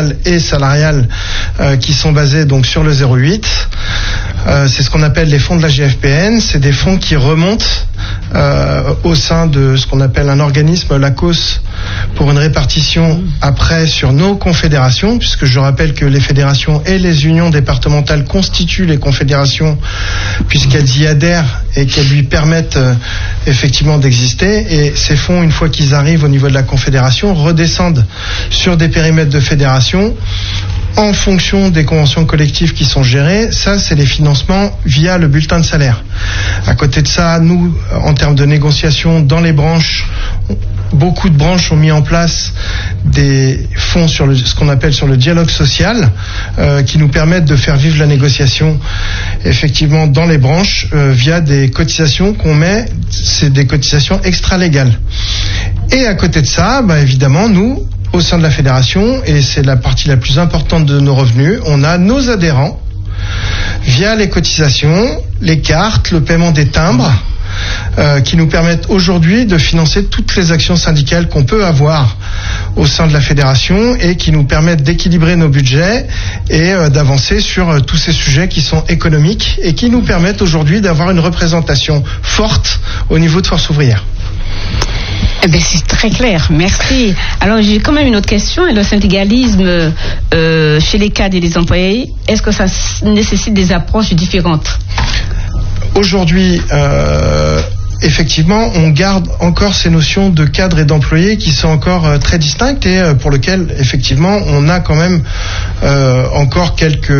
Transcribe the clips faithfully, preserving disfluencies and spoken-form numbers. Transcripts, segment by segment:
patronales et salariales euh, qui sont basées donc sur le zéro huit. Euh, c'est ce qu'on appelle les fonds de la G F P N. C'est des fonds qui remontent euh, au sein de ce qu'on appelle un organisme, l'A C O S, pour une répartition après sur nos confédérations, puisque je rappelle que les fédérations et les unions départementales constituent les confédérations, puisqu'elles y adhèrent et qu'elles lui permettent euh, effectivement d'exister. Et ces fonds, une fois qu'ils arrivent au niveau de la confédération, redescendent sur des périmètres de fédération en fonction des conventions collectives qui sont gérées. Ça, c'est les financements via le bulletin de salaire. À côté de ça, nous, en termes de négociation dans les branches, beaucoup de branches ont mis en place des fonds sur le, ce qu'on appelle sur le dialogue social, euh, qui nous permettent de faire vivre la négociation effectivement dans les branches euh, via des cotisations qu'on met, c'est des cotisations extra-légales. Et à côté de ça, bah, évidemment, nous, au sein de la fédération, et c'est la partie la plus importante de nos revenus, on a nos adhérents via les cotisations, les cartes, le paiement des timbres, euh, qui nous permettent aujourd'hui de financer toutes les actions syndicales qu'on peut avoir au sein de la fédération et qui nous permettent d'équilibrer nos budgets et euh, d'avancer sur euh, tous ces sujets qui sont économiques et qui nous permettent aujourd'hui d'avoir une représentation forte au niveau de Force ouvrière. Eh bien, c'est très clair, merci. Alors, j'ai quand même une autre question. Et le syndicalisme euh, chez les cadres et les employés, est-ce que ça nécessite des approches différentes ? Aujourd'hui, euh, effectivement, on garde encore ces notions de cadre et d'employés qui sont encore euh, très distinctes et euh, pour lesquelles, effectivement, on a quand même euh, encore quelques...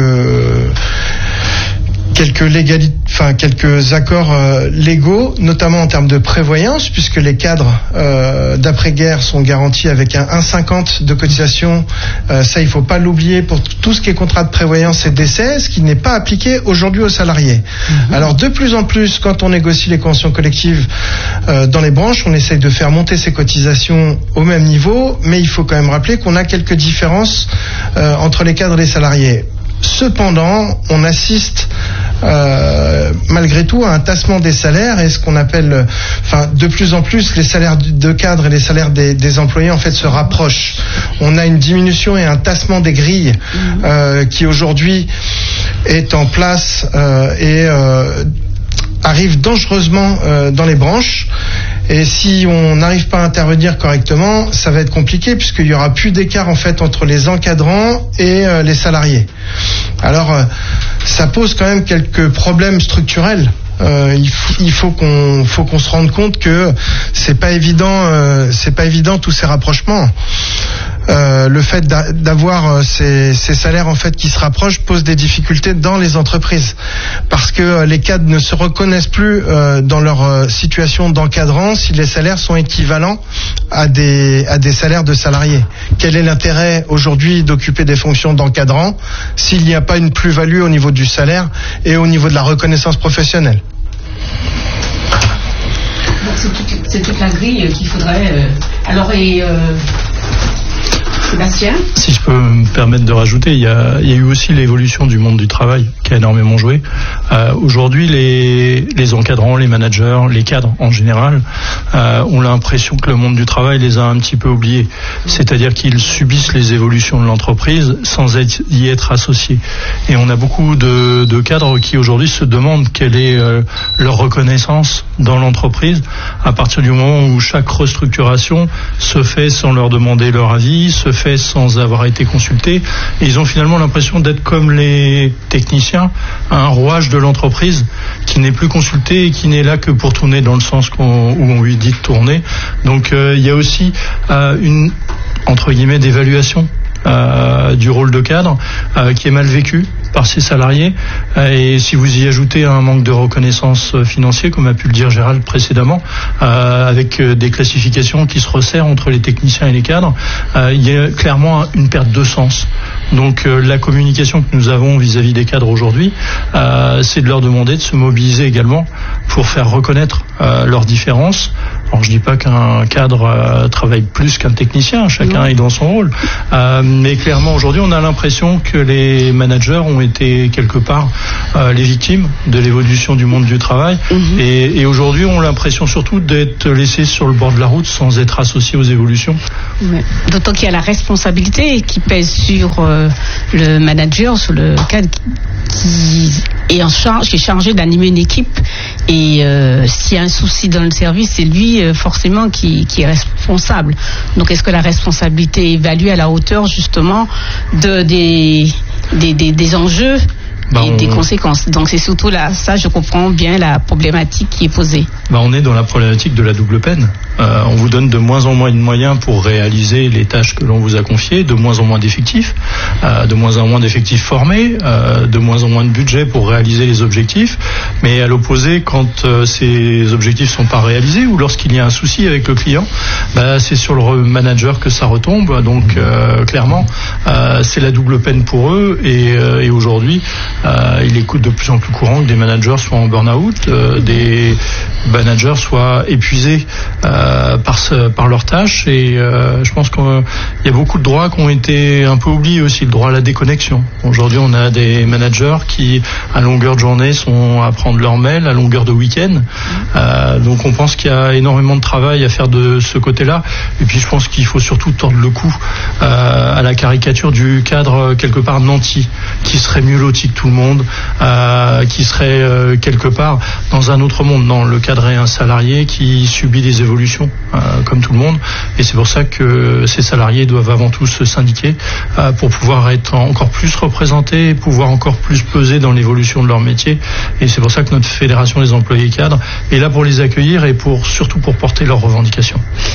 quelques légalités, enfin quelques accords euh, légaux, notamment en termes de prévoyance, puisque les cadres euh, d'après-guerre sont garantis avec un un virgule cinquante de cotisation. Euh, ça, il faut pas l'oublier pour tout ce qui est contrat de prévoyance et décès, ce qui n'est pas appliqué aujourd'hui aux salariés. Mmh. Alors, de plus en plus, quand on négocie les conventions collectives euh, dans les branches, on essaye de faire monter ces cotisations au même niveau, mais il faut quand même rappeler qu'on a quelques différences euh, entre les cadres et les salariés. Cependant, on assiste euh, malgré tout à un tassement des salaires et ce qu'on appelle, enfin, de plus en plus, les salaires de cadres et les salaires des, des employés en fait se rapprochent. On a une diminution et un tassement des grilles euh, qui aujourd'hui est en place euh, et euh, arrive dangereusement euh, dans les branches. Et si on n'arrive pas à intervenir correctement, ça va être compliqué puisqu'il y aura plus d'écart en fait entre les encadrants et euh, les salariés. Alors, euh, ça pose quand même quelques problèmes structurels. Euh, il, f- il faut qu'on, faut qu'on se rende compte que c'est pas évident, euh, c'est pas évident tous ces rapprochements. Euh, le fait d'a- d'avoir ces, ces salaires en fait qui se rapprochent pose des difficultés dans les entreprises parce que euh, les cadres ne se reconnaissent plus euh, dans leur euh, situation d'encadrant si les salaires sont équivalents à des à des salaires de salariés. Quel est l'intérêt aujourd'hui d'occuper des fonctions d'encadrant s'il n'y a pas une plus-value au niveau du salaire et au niveau de la reconnaissance professionnelle? Donc c'est toute, c'est toute la grille qu'il faudrait. Euh... Alors et euh... Sébastien ? Si je peux me permettre de rajouter, il y a, il y a eu aussi l'évolution du monde du travail qui a énormément joué. Euh, aujourd'hui, les, les encadrants, les managers, les cadres en général euh, ont l'impression que le monde du travail les a un petit peu oubliés. C'est-à-dire qu'ils subissent les évolutions de l'entreprise sans être, y être associés. Et on a beaucoup de, de cadres qui aujourd'hui se demandent quelle est euh, leur reconnaissance dans l'entreprise à partir du moment où chaque restructuration se fait sans leur demander leur avis, se fait sans avoir été consultés, et ils ont finalement l'impression d'être comme les techniciens, un rouage de l'entreprise qui n'est plus consulté et qui n'est là que pour tourner dans le sens qu'on, où on lui dit de tourner. Donc euh, il y a aussi euh, une, entre guillemets, d'évaluation Euh, du rôle de cadre euh, qui est mal vécu par ses salariés euh, et si vous y ajoutez un manque de reconnaissance euh, financière comme a pu le dire Gérald précédemment euh, avec euh, des classifications qui se resserrent entre les techniciens et les cadres, euh, il y a clairement une perte de sens. Donc euh, la communication que nous avons vis-à-vis des cadres aujourd'hui, euh, c'est de leur demander de se mobiliser également pour faire reconnaître euh, leurs différences Alors je dis pas qu'un cadre euh, travaille plus qu'un technicien, chacun mmh. est dans son rôle. Euh, mais clairement aujourd'hui on a l'impression que les managers ont été quelque part euh, les victimes de l'évolution du monde du travail. Mmh. Et, et aujourd'hui on a l'impression surtout d'être laissés sur le bord de la route sans être associés aux évolutions. Ouais. D'autant qu'il y a la responsabilité qui pèse sur euh, le manager, sur le cadre qui est en charge, qui est chargé d'animer une équipe. Et euh, s'il y a un souci dans le service, c'est lui euh, forcément qui, qui est responsable. Donc est-ce que la responsabilité est évaluée à la hauteur justement de, des, des, des, des enjeux bah et on... des conséquences. Donc c'est surtout là, ça je comprends bien la problématique qui est posée. Bah on est dans la problématique de la double peine. Euh, on vous donne de moins en moins de moyens pour réaliser les tâches que l'on vous a confiées, de moins en moins d'effectifs, euh, de moins en moins d'effectifs formés, euh, de moins en moins de budget pour réaliser les objectifs. Mais à l'opposé, quand euh, ces objectifs sont pas réalisés ou lorsqu'il y a un souci avec le client, bah, c'est sur le manager que ça retombe. Donc euh, clairement, euh, c'est la double peine pour eux. Et, euh, et aujourd'hui, euh, il est de plus en plus courant que des managers soient en burn-out, euh, des managers soient épuisés euh, par, ce, par leurs tâches. Et euh, je pense qu'il y a beaucoup de droits qui ont été un peu oubliés aussi, le droit à la déconnexion. Aujourd'hui, on a des managers qui, à longueur de journée, sont à prendre leur mail, à longueur de week-end. Euh, donc on pense qu'il y a énormément de travail à faire de ce côté-là. Et puis je pense qu'il faut surtout tordre le cou euh, à la caricature du cadre quelque part nanti, qui serait mieux loti que tout le monde, euh, qui serait euh, quelque part dans un autre monde. Non, le cadre est un salarié qui subit des évolutions euh, comme tout le monde. Et c'est pour ça que ces salariés doivent avant tout se syndiquer euh, pour pouvoir être encore plus représentés, pouvoir encore plus peser dans l'évolution de leur métier. Et c'est pour ça que notre fédération des employés cadres est là pour les accueillir et pour surtout pour porter leurs revendications.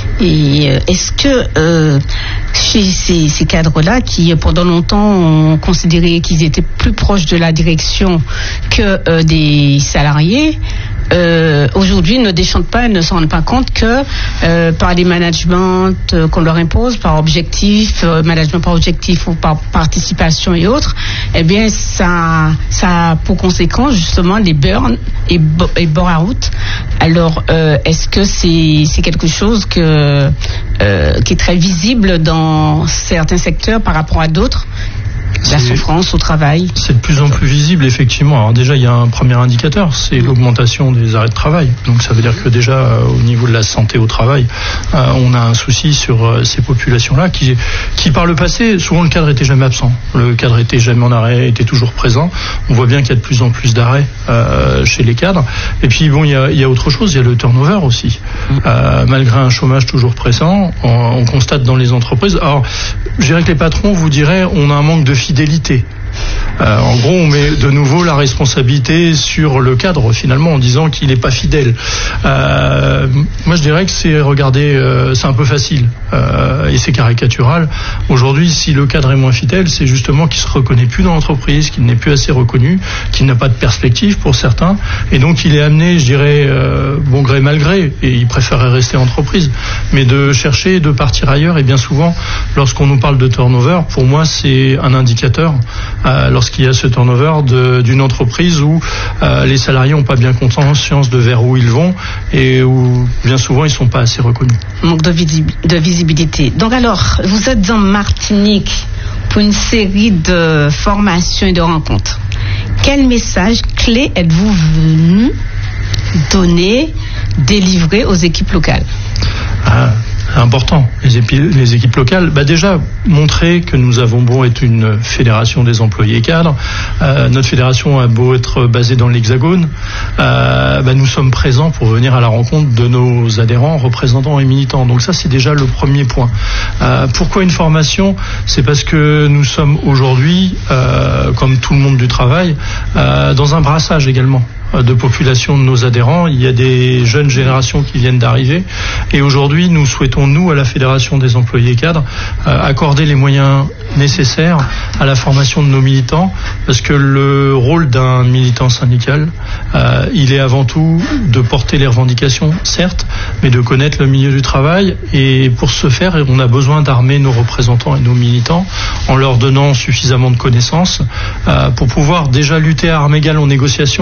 Et euh, est-ce que euh, chez ces, ces cadres-là qui pendant longtemps ont considéré qu'ils étaient plus proches de la direction que euh, des salariés, Euh, aujourd'hui ne déchantent pas, ne se rendent pas compte que euh, par les managements euh, qu'on leur impose, par objectif, euh, management par objectif ou par participation et autres, eh bien ça, ça a pour conséquence justement les burn et, et burn-out. Alors euh, est-ce que c'est, c'est quelque chose que, euh, qui est très visible dans certains secteurs par rapport à d'autres? La souffrance au travail. C'est de plus en plus visible, effectivement. Alors déjà, il y a un premier indicateur, c'est l'augmentation des arrêts de travail. Donc ça veut dire que déjà, euh, au niveau de la santé au travail, euh, on a un souci sur euh, ces populations-là qui, qui, par le passé, souvent le cadre était jamais absent. Le cadre était jamais en arrêt, était toujours présent. On voit bien qu'il y a de plus en plus d'arrêts euh, chez les cadres. Et puis bon, il y a, il y a autre chose, il y a le turnover aussi. Euh, malgré un chômage toujours présent, on, on constate dans les entreprises. Alors, je dirais que les patrons vous diraient, on a un manque de fidélité. Euh, en gros, on met de nouveau la responsabilité sur le cadre, finalement, en disant qu'il n'est pas fidèle. Euh, moi, je dirais que c'est, regardez, euh, c'est un peu facile euh, et c'est caricatural. Aujourd'hui, si le cadre est moins fidèle, c'est justement qu'il se reconnaît plus dans l'entreprise, qu'il n'est plus assez reconnu, qu'il n'a pas de perspective pour certains, et donc il est amené, je dirais, euh, bon gré mal gré, et il préférerait rester en entreprise, mais de chercher, de partir ailleurs. Et bien souvent, lorsqu'on nous parle de turnover, pour moi, c'est un indicateur. Euh, lorsqu'il y a ce turnover de, d'une entreprise où euh, les salariés n'ont pas bien conscience de vers où ils vont et où bien souvent ils ne sont pas assez reconnus. Manque de, visib- de visibilité. Donc alors, vous êtes en Martinique pour une série de formations et de rencontres. Quel message clé êtes-vous venu donner, délivrer aux équipes locales? Ah. Important, les, épi- les équipes locales, bah déjà montrer que nous avons beau être une fédération des employés cadres, euh, notre fédération a beau être basée dans l'Hexagone, euh, bah nous sommes présents pour venir à la rencontre de nos adhérents, représentants et militants. Donc ça, c'est déjà le premier point. Euh, pourquoi une formation? C'est parce que nous sommes aujourd'hui, euh, comme tout le monde du travail, euh, dans un brassage également de population de nos adhérents. Il y a des jeunes générations qui viennent d'arriver et aujourd'hui nous souhaitons, nous, à la Fédération des employés cadres, euh, accorder les moyens nécessaires à la formation de nos militants, parce que le rôle d'un militant syndical, euh, il est avant tout de porter les revendications, certes, mais de connaître le milieu du travail, et pour ce faire, on a besoin d'armer nos représentants et nos militants en leur donnant suffisamment de connaissances euh, pour pouvoir déjà lutter à armes égales en négociation,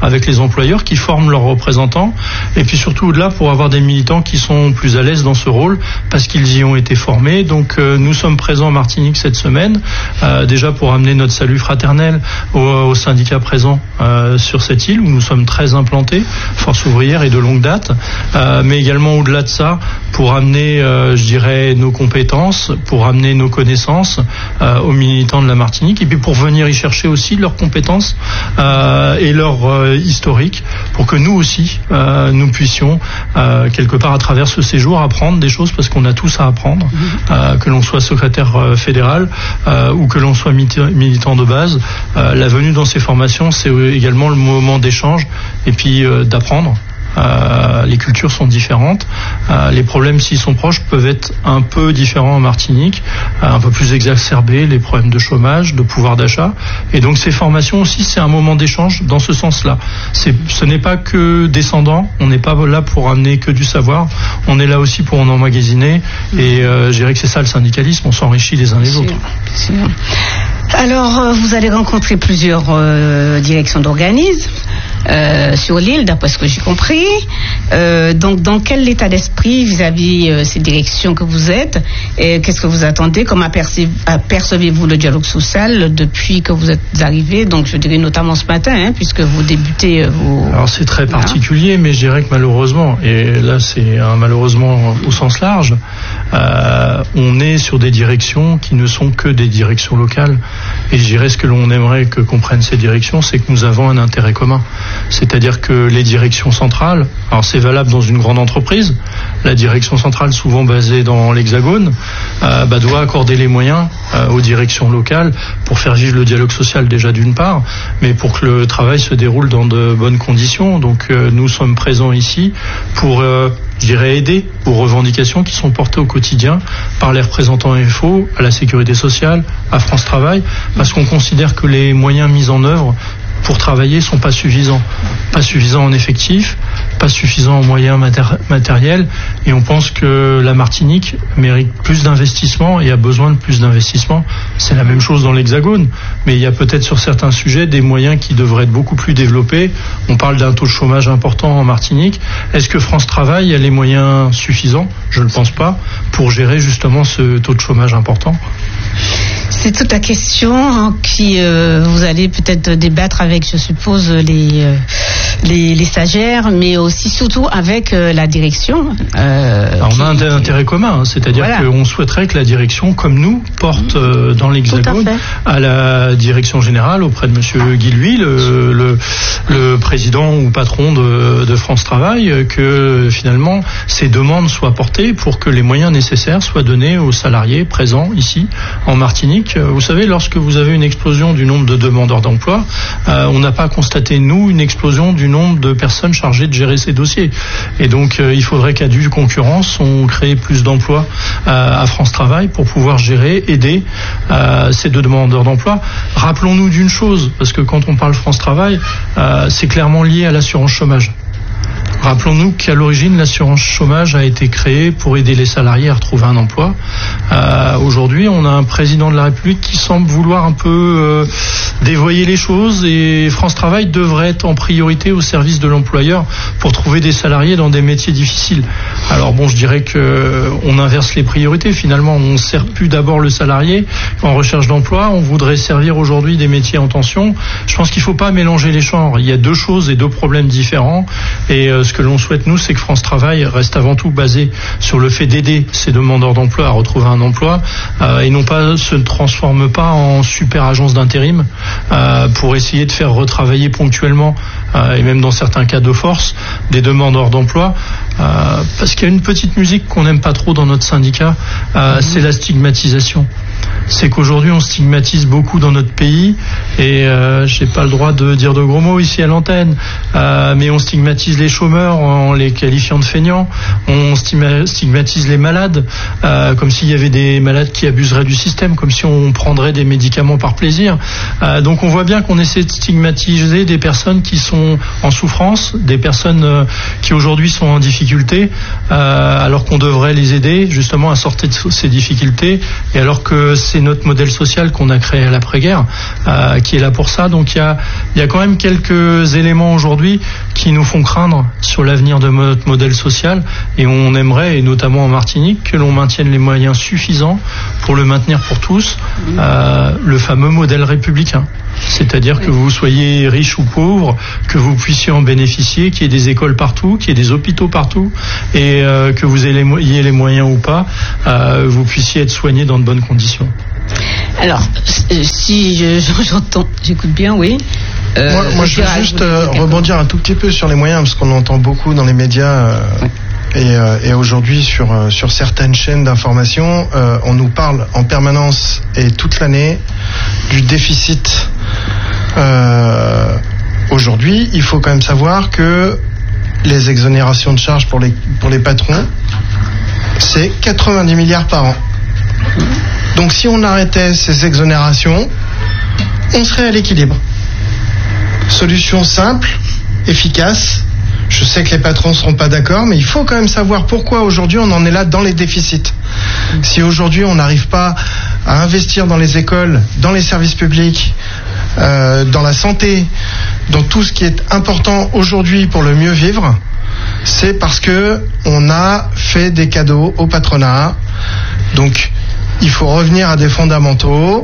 avec les employeurs qui forment leurs représentants, et puis surtout au-delà pour avoir des militants qui sont plus à l'aise dans ce rôle parce qu'ils y ont été formés. Donc euh, nous sommes présents en Martinique cette semaine, euh, déjà pour amener notre salut fraternel aux, aux syndicats présents euh, sur cette île où nous sommes très implantés, force ouvrière et de longue date, euh, mais également au-delà de ça pour amener, euh, je dirais, nos compétences, pour amener nos connaissances euh, aux militants de la Martinique, et puis pour venir y chercher aussi leurs compétences euh, et leur euh, historique, pour que nous aussi euh, nous puissions euh, quelque part à travers ce séjour apprendre des choses, parce qu'on a tous à apprendre, euh, que l'on soit secrétaire euh, fédéral euh, ou que l'on soit militant de base. Euh, la venue dans ces formations, c'est également le moment d'échange et puis euh, d'apprendre. Euh, les cultures sont différentes, euh, les problèmes s'ils sont proches peuvent être un peu différents en Martinique, euh, un peu plus exacerbés, les problèmes de chômage, de pouvoir d'achat, et donc ces formations aussi c'est un moment d'échange dans ce sens-là. C'est, ce n'est pas que descendant, on n'est pas là pour amener que du savoir, on est là aussi pour en emmagasiner, et euh, je dirais que c'est ça le syndicalisme, on s'enrichit les uns les autres. C'est sûr. Alors, euh, vous allez rencontrer plusieurs euh, directions d'organismes euh, sur l'île, d'après ce que j'ai compris. Euh, donc, dans quel état d'esprit vis-à-vis euh, ces directions que vous êtes, et qu'est-ce que vous attendez? Comment apercevez- apercevez-vous le dialogue social depuis que vous êtes arrivé? Donc, je dirais notamment ce matin, hein, puisque vous débutez. Vous... Alors, c'est très particulier, mais je dirais que malheureusement, et là, c'est un malheureusement au sens large, euh, on est sur des directions qui ne sont que des directions locales. Et je dirais ce que l'on aimerait que comprennent ces directions, c'est que nous avons un intérêt commun. C'est-à-dire que les directions centrales, alors c'est valable dans une grande entreprise, la direction centrale souvent basée dans l'Hexagone, euh, bah, doit accorder les moyens euh, aux directions locales pour faire vivre le dialogue social déjà d'une part, mais pour que le travail se déroule dans de bonnes conditions. Donc euh, nous sommes présents ici pour... Euh, je dirais aider aux revendications qui sont portées au quotidien par les représentants F O, à la Sécurité sociale, à France Travail, parce qu'on considère que les moyens mis en œuvre pour travailler sont pas suffisants. Pas suffisants en effectifs, pas suffisants en moyens matéri- matériels, et on pense que la Martinique mérite plus d'investissement et a besoin de plus d'investissement. C'est la même chose dans l'Hexagone, mais il y a peut-être sur certains sujets des moyens qui devraient être beaucoup plus développés. On parle d'un taux de chômage important en Martinique. Est-ce que France Travail a les moyens suffisants? Je ne le pense pas, pour gérer justement ce taux de chômage important. C'est toute la question hein, qui euh, vous allez peut-être débattre avec, je suppose, les, euh, les, les stagiaires, mais aussi surtout avec euh, la direction. Euh, Alors, on a un intérêt commun, hein, c'est-à-dire voilà. qu'on souhaiterait que la direction, comme nous, porte euh, dans l'Hexagone à, à la direction générale auprès de Monsieur Guy Louis, le, le, le président ou patron de, de France Travail, que finalement ces demandes soient portées pour que les moyens nécessaires soient donnés aux salariés présents ici en Martinique. Vous savez, lorsque vous avez une explosion du nombre de demandeurs d'emploi, euh, on n'a pas constaté, nous, une explosion du nombre de personnes chargées de gérer ces dossiers. Et donc, euh, il faudrait qu'à due concurrence, on crée plus d'emplois euh, à France Travail pour pouvoir gérer, aider euh, ces deux demandeurs d'emploi. Rappelons-nous d'une chose, parce que quand on parle France Travail, euh, c'est clairement lié à l'assurance chômage. Rappelons-nous qu'à l'origine, l'assurance chômage a été créée pour aider les salariés à retrouver un emploi. Euh, aujourd'hui, on a un président de la République qui semble vouloir un peu euh, dévoyer les choses, et France Travail devrait être en priorité au service de l'employeur pour trouver des salariés dans des métiers difficiles. Alors bon, je dirais que on inverse les priorités. Finalement, on ne sert plus d'abord le salarié en recherche d'emploi. On voudrait servir aujourd'hui des métiers en tension. Je pense qu'il ne faut pas mélanger les genres. Il y a deux choses et deux problèmes différents. Et euh, ce que l'on souhaite, nous, c'est que France Travail reste avant tout basé sur le fait d'aider ces demandeurs d'emploi à retrouver un emploi euh, et non pas se transforme pas en super agence d'intérim euh, pour essayer de faire retravailler ponctuellement euh, et même dans certains cas de force des demandeurs d'emploi. Euh, parce qu'il y a une petite musique qu'on n'aime pas trop dans notre syndicat, euh, mmh. c'est la stigmatisation. C'est qu'aujourd'hui on stigmatise beaucoup dans notre pays, et euh, j'ai pas le droit de dire de gros mots ici à l'antenne, euh, mais on stigmatise les chômeurs en les qualifiant de feignants, on stigmatise les malades euh, comme s'il y avait des malades qui abuseraient du système, comme si on prendrait des médicaments par plaisir. Euh, donc on voit bien qu'on essaie de stigmatiser des personnes qui sont en souffrance, des personnes euh, qui aujourd'hui sont en difficulté, euh, alors qu'on devrait les aider justement à sortir de ces difficultés, et alors que que c'est notre modèle social qu'on a créé à l'après-guerre euh, qui est là pour ça. Donc il y a, il y a quand même quelques éléments aujourd'hui qui nous font craindre sur l'avenir de notre modèle social, et on aimerait, et notamment en Martinique, que l'on maintienne les moyens suffisants pour le maintenir pour tous, euh, le fameux modèle républicain. C'est-à-dire que vous soyez riche ou pauvre, que vous puissiez en bénéficier, qu'il y ait des écoles partout, qu'il y ait des hôpitaux partout, et euh, que vous ayez les moyens ou pas, euh, vous puissiez être soigné dans de bonnes conditions. Alors, si je, j'entends, j'écoute bien, oui. Euh, moi, moi je veux juste euh, rebondir un tout petit peu sur les moyens, parce qu'on entend beaucoup dans les médias. Euh, oui. Et, euh, et aujourd'hui sur euh, sur certaines chaînes d'information, euh, on nous parle en permanence et toute l'année du déficit. Euh, aujourd'hui, il faut quand même savoir que les exonérations de charges pour les pour les patrons, c'est quatre-vingt-dix milliards par an. Donc si on arrêtait ces exonérations, on serait à l'équilibre. Solution simple, efficace. Je sais que les patrons ne seront pas d'accord, mais il faut quand même savoir pourquoi aujourd'hui on en est là dans les déficits. Si aujourd'hui on n'arrive pas à investir dans les écoles, dans les services publics, euh, dans la santé, dans tout ce qui est important aujourd'hui pour le mieux vivre, c'est parce que on a fait des cadeaux au patronat. Donc il faut revenir à des fondamentaux,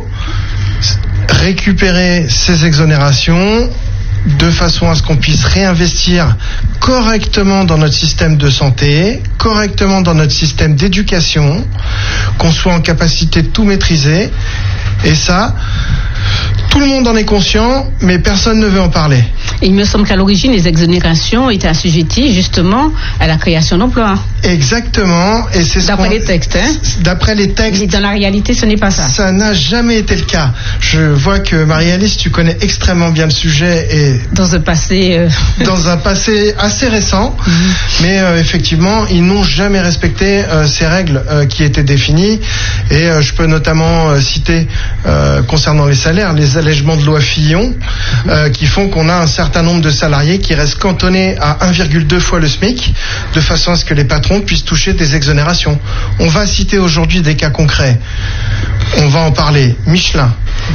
récupérer ces exonérations de façon à ce qu'on puisse réinvestir correctement dans notre système de santé, correctement dans notre système d'éducation, qu'on soit en capacité de tout maîtriser. Et ça, tout le monde en est conscient, mais personne ne veut en parler. Il me semble qu'à l'origine, les exonérations étaient assujetties justement à la création d'emplois. Exactement. Et c'est ce d'après les textes, hein. D'après les textes. Mais dans la réalité, ce n'est pas ça. Ça n'a jamais été le cas. Je vois que Marie-Alice, tu connais extrêmement bien le sujet et dans un passé, euh... dans un passé assez récent. Mm-hmm. Mais euh, effectivement, ils n'ont jamais respecté euh, ces règles euh, qui étaient définies. Et euh, je peux notamment euh, citer euh, concernant les salaires, les allègements de loi Fillon, mm-hmm. euh, qui font qu'on a un certain nombre de salariés qui restent cantonnés à un virgule deux fois le SMIC, de façon à ce que les patrons puissent toucher des exonérations. On va citer aujourd'hui des cas concrets. On va en parler. Michelin.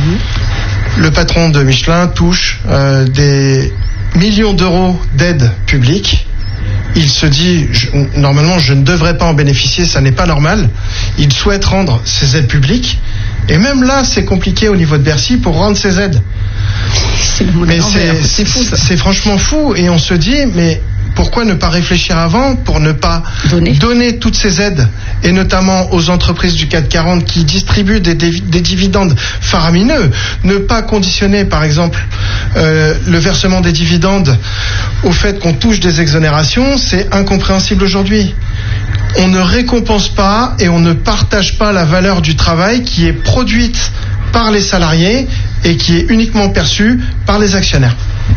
Mmh. Le patron de Michelin touche euh, des millions d'euros d'aide publique. Il se dit, je, normalement, je ne devrais pas en bénéficier, ça n'est pas normal. Il souhaite rendre ces aides publiques. Et même là, c'est compliqué au niveau de Bercy pour rendre ces aides. C'est le mais c'est, c'est, fou, ça. c'est franchement fou. Et on se dit, mais pourquoi ne pas réfléchir avant pour ne pas donner, donner toutes ces aides, et notamment aux entreprises du CAC quarante qui distribuent des, des, des dividendes faramineux. Ne pas conditionner, par exemple, euh, le versement des dividendes au fait qu'on touche des exonérations, c'est incompréhensible aujourd'hui. On ne récompense pas et on ne partage pas la valeur du travail qui est produite par les salariés et qui est uniquement perçue par les actionnaires.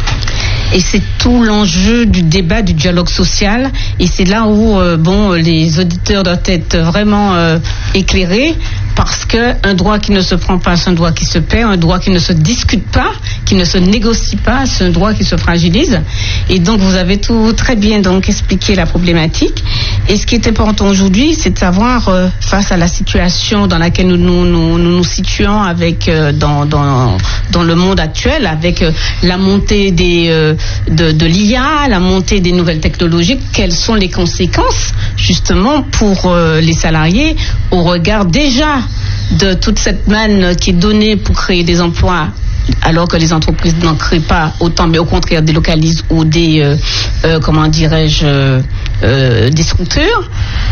Et c'est tout l'enjeu du débat, du dialogue social. Et c'est là où euh, bon, les auditeurs doivent être vraiment euh, éclairés, parce qu'un droit qui ne se prend pas, c'est un droit qui se perd. Un droit qui ne se discute pas, qui ne se négocie pas, c'est un droit qui se fragilise. Et donc vous avez tout très bien donc expliqué la problématique. Et ce qui est important aujourd'hui, c'est de savoir euh, face à la situation dans laquelle nous nous, nous, nous, nous situons avec euh, dans, dans dans le monde actuel, avec euh, la montée des euh, de, de l'I A, la montée des nouvelles technologies, quelles sont les conséquences justement pour euh, les salariés au regard déjà de toute cette manne qui est donnée pour créer des emplois, alors que les entreprises n'en créent pas autant, mais au contraire délocalisent ou des euh, euh, comment dirais-je euh, euh, des structures.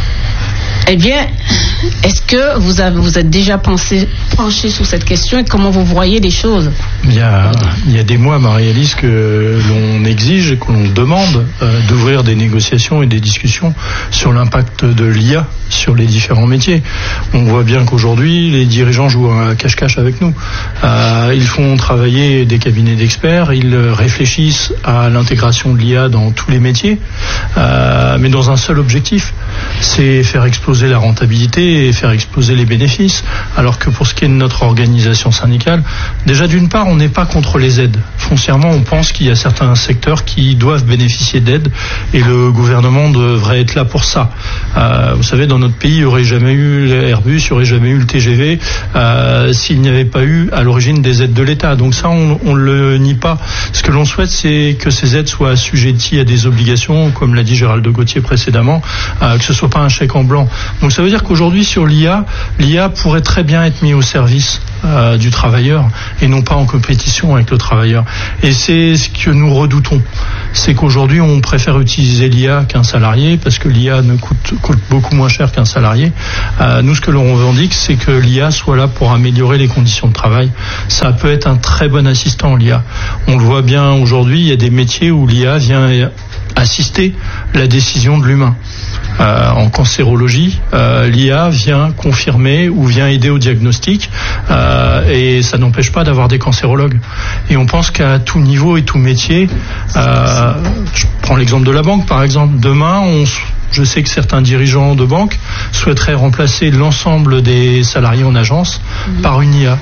Eh bien, est-ce que vous avez, vous êtes déjà pensé, penché sur cette question et comment vous voyez les choses ? Il y a, il y a des mois, Marie-Alice, que l'on exige et que l'on demande euh, d'ouvrir des négociations et des discussions sur l'impact de l'I A sur les différents métiers. On voit bien qu'aujourd'hui, les dirigeants jouent à cache-cache avec nous. Euh, ils font travailler des cabinets d'experts, ils réfléchissent à l'intégration de l'I A dans tous les métiers, euh, mais dans un seul objectif, c'est faire exploser exploser la rentabilité et faire exploser les bénéfices. Alors que pour ce qui est de notre organisation syndicale, déjà d'une part, on n'est pas contre les aides. Foncièrement, on pense qu'il y a certains secteurs qui doivent bénéficier d'aides et le gouvernement devrait être là pour ça. Euh, vous savez, dans notre pays, il n'y aurait jamais eu l'Airbus, il n'y aurait jamais eu le T G V euh, s'il n'y avait pas eu à l'origine des aides de l'État. Donc ça, on ne le nie pas. Ce que l'on souhaite, c'est que ces aides soient assujetties à des obligations, comme l'a dit Gérald de Gauthier précédemment, euh, que ce soit pas un chèque en blanc. Donc ça veut dire qu'aujourd'hui, sur l'I A, l'I A pourrait très bien être mis au service euh, du travailleur et non pas en compétition avec le travailleur. Et c'est ce que nous redoutons. C'est qu'aujourd'hui, on préfère utiliser l'I A qu'un salarié parce que l'I A ne coûte, coûte beaucoup moins cher qu'un salarié. Euh, nous, ce que l'on revendique, c'est que l'I A soit là pour améliorer les conditions de travail. Ça peut être un très bon assistant, l'I A. On le voit bien aujourd'hui, il y a des métiers où l'I A vient assister la décision de l'humain. Euh, en cancérologie, euh, l'I A vient confirmer ou vient aider au diagnostic euh, et ça n'empêche pas d'avoir des cancérologues. Et on pense qu'à tout niveau et tout métier, euh, je prends l'exemple de la banque par exemple, demain on je sais que certains dirigeants de banque souhaiteraient remplacer l'ensemble des salariés en agence mmh. par une I A,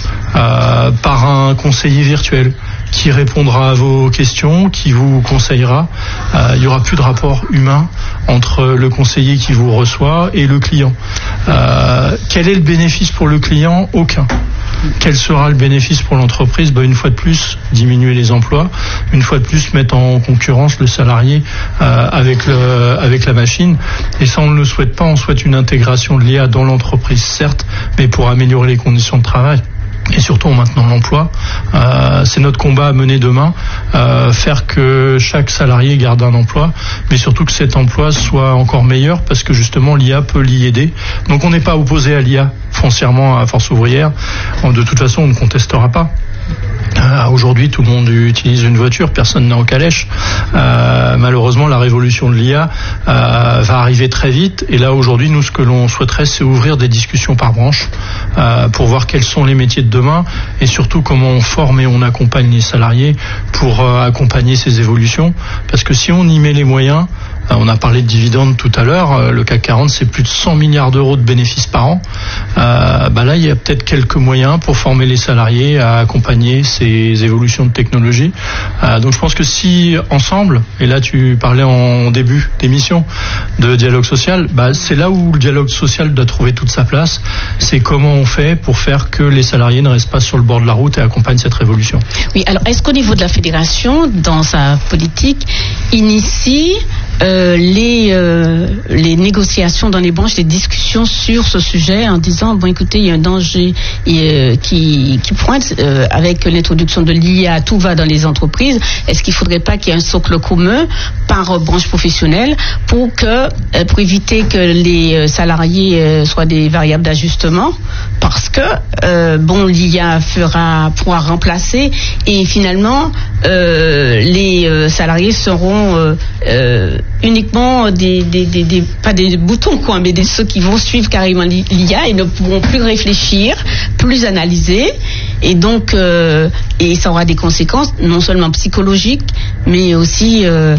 euh, par un conseiller virtuel qui répondra à vos questions, qui vous conseillera. Euh, il n'y aura plus de rapport humain entre le conseiller qui vous reçoit et le client. Euh, quel est le bénéfice pour le client ? Aucun. Quel sera le bénéfice pour l'entreprise ? Ben, une fois de plus, diminuer les emplois. Une fois de plus, mettre en concurrence le salarié euh, avec, le, avec la machine. Et ça, on ne le souhaite pas. On souhaite une intégration de l'I A dans l'entreprise, certes, mais pour améliorer les conditions de travail. Et surtout en maintenant l'emploi, euh, c'est notre combat à mener demain, euh, faire que chaque salarié garde un emploi, mais surtout que cet emploi soit encore meilleur, parce que justement l'I A peut l'y aider. Donc on n'est pas opposé à l'I A foncièrement à Force Ouvrière, de toute façon on ne contestera pas. Euh, aujourd'hui, tout le monde utilise une voiture, personne n'a en calèche. Euh, malheureusement, la révolution de l'I A euh, va arriver très vite. Et là, aujourd'hui, nous, ce que l'on souhaiterait, c'est ouvrir des discussions par branche euh, pour voir quels sont les métiers de demain et surtout comment on forme et on accompagne les salariés pour euh, accompagner ces évolutions. Parce que si on y met les moyens, euh, on a parlé de dividendes tout à l'heure, euh, le C A C quarante, c'est plus de cent milliards d'euros de bénéfices par an. Euh, bah là, il y a peut-être quelques moyens pour former les salariés à accompagner ces évolutions de technologie. Euh, donc je pense que si ensemble, et là tu parlais en début d'émission de dialogue social, bah c'est là où le dialogue social doit trouver toute sa place. C'est comment on fait pour faire que les salariés ne restent pas sur le bord de la route et accompagnent cette révolution. Oui, alors est-ce qu'au niveau de la fédération, dans sa politique, initie euh, les, euh, les négociations dans les branches, les discussions sur ce sujet en disant, bon écoutez, il y a un danger euh, qui, qui pointe euh, avec l'introduction de l'I A, tout va dans les entreprises. Est-ce qu'il ne faudrait pas qu'il y ait un socle commun par branche professionnelle pour, que, euh, pour éviter que les salariés euh, soient des variables d'ajustement? Parce que euh, bon, l'I A fera, pourra remplacer et finalement euh, les euh, salariés seront euh, euh, uniquement des, des, des, des pas des boutons quoi, mais des ceux qui vont suivre carrément l'I A et ne pourront plus réfléchir, plus analyser, et donc euh, et ça aura des conséquences non seulement psychologiques mais aussi euh,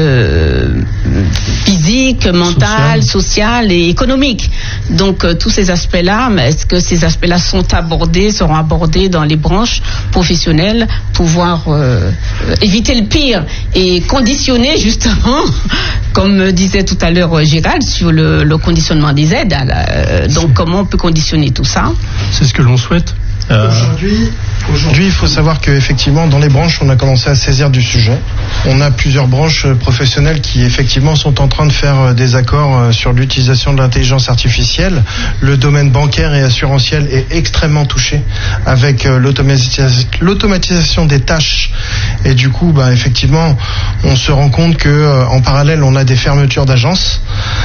euh, physiques, mentales, sociales et économiques. Donc euh, tous ces aspects-là, est-ce que ces aspects-là sont abordés, seront abordés dans les branches professionnelles pour pouvoir euh, éviter le pire et conditionner justement, comme disait tout à l'heure Gérald, sur le, le conditionnement des aides. La, donc c'est... comment on peut conditionner tout ça? C'est ce que l'on souhaite. Euh... Aujourd'hui, aujourd'hui, il faut savoir qu'effectivement, dans les branches, on a commencé à saisir du sujet. On a plusieurs branches professionnelles qui, effectivement, sont en train de faire des accords sur l'utilisation de l'intelligence artificielle. Le domaine bancaire et assurantiel est extrêmement touché avec l'automatisation, l'automatisation des tâches. Et du coup, bah, effectivement, on se rend compte que, en parallèle, on a des fermetures d'agences.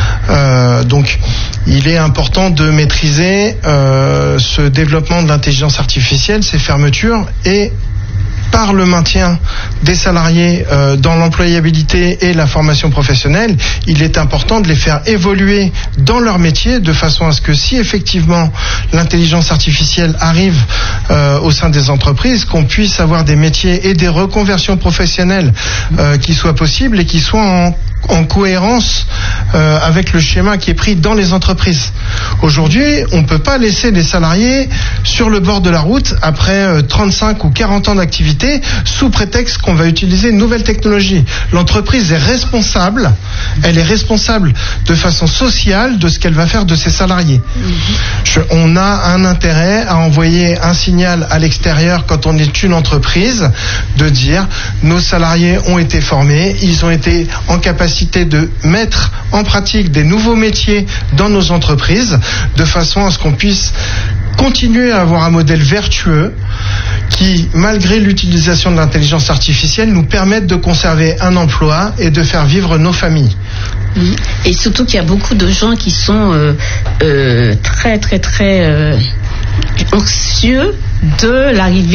Euh, donc, il est important de maîtriser euh, ce développement de l'intelligence artificielle, ces fermetures, et par le maintien des salariés euh, dans l'employabilité et la formation professionnelle, il est important de les faire évoluer dans leur métier de façon à ce que si effectivement l'intelligence artificielle arrive euh, au sein des entreprises, qu'on puisse avoir des métiers et des reconversions professionnelles euh, qui soient possibles et qui soient en en cohérence euh, avec le schéma qui est pris dans les entreprises. Aujourd'hui, on ne peut pas laisser les salariés sur le bord de la route après euh, trente-cinq ou quarante ans d'activité sous prétexte qu'on va utiliser une nouvelle technologie. L'entreprise est responsable, elle est responsable de façon sociale de ce qu'elle va faire de ses salariés. Je, on a un intérêt à envoyer un signal à l'extérieur quand on est une entreprise de dire nos salariés ont été formés, ils ont été en capacité de mettre en pratique des nouveaux métiers dans nos entreprises de façon à ce qu'on puisse continuer à avoir un modèle vertueux qui, malgré l'utilisation de l'intelligence artificielle, nous permette de conserver un emploi et de faire vivre nos familles. Et surtout qu'il y a beaucoup de gens qui sont euh, euh, très très très euh, anxieux de l'arrivée